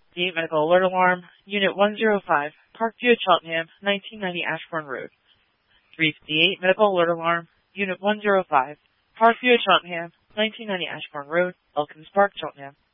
358 Medical Alert Alarm, Unit 105, Parkview at Cheltenham, 1990 Ashbourne Road. 358 Medical Alert Alarm, Unit 105, Parkview at Cheltenham, 1990 Ashbourne Road, Elkins Park, Cheltenham.